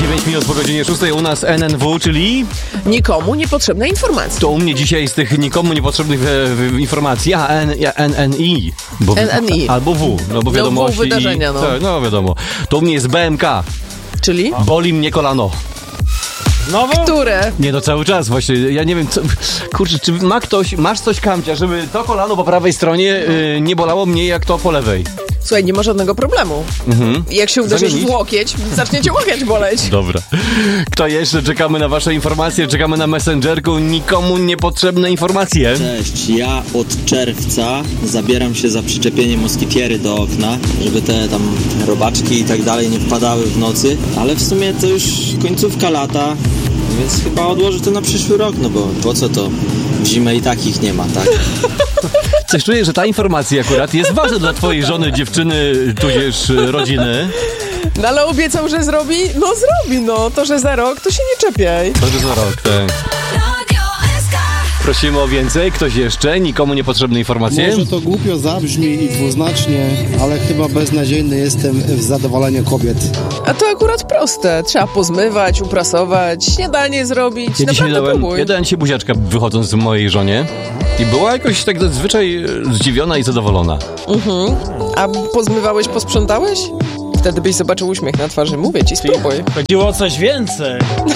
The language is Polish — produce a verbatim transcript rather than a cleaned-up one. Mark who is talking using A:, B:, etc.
A: dziewięć minut po godzinie szóstej u nas N N W, czyli...
B: Nikomu niepotrzebne informacje.
A: To u mnie dzisiaj z tych nikomu niepotrzebnych e, informacji, a N, ja, N N I. Bo,
B: N N I.
A: Albo W, no bo wiadomości.
B: No, W wydarzenia, no.
A: Tak, no wiadomo. To u mnie jest B M K.
B: Czyli?
A: Boli mnie kolano.
C: Znowu?
B: Które?
A: Nie, no cały czas właśnie, ja nie wiem, co, kurczę, czy ma ktoś, masz coś, Kamcia, żeby to kolano po prawej stronie y, nie bolało mnie jak to po lewej?
B: Słuchaj, nie ma żadnego problemu.
A: Mhm.
B: Jak się uderzysz
A: Zamienić?
B: w łokieć, zacznie cię łokieć boleć.
A: Dobra. Kto jeszcze? Czekamy na wasze informacje, czekamy na Messengerku, nikomu niepotrzebne informacje.
D: Cześć, ja od czerwca zabieram się za przyczepienie moskitiery do okna, żeby te tam robaczki i tak dalej nie wpadały w nocy, ale w sumie to już końcówka lata, więc chyba odłożę to na przyszły rok, no bo po co to? W zimę i tak ich nie ma, tak?
A: Coś czuję, że ta informacja akurat jest ważna dla twojej żony, dziewczyny, tudzież rodziny.
B: No ale obiecał, że zrobi? No zrobi, no. To, że za rok, to się nie czepiaj.
A: To, że za rok, tak. Prosimy o więcej. Ktoś jeszcze? Nikomu niepotrzebne informacje?
E: Może to głupio zabrzmi i dwuznacznie, ale chyba beznadziejny jestem w zadowoleniu kobiet.
B: A to akurat proste. Trzeba pozmywać, uprasować, śniadanie zrobić.
A: Ja dzisiaj
B: Naprawdę
A: dałem,
B: próbuj.
A: ja dałem ci buziaczka wychodząc z mojej żonie i była jakoś tak zazwyczaj zdziwiona i zadowolona.
B: Mhm. A pozmywałeś, posprzątałeś? Wtedy byś zobaczył uśmiech na twarzy. Mówię ci, spróbuj.
C: Chodziło o coś więcej.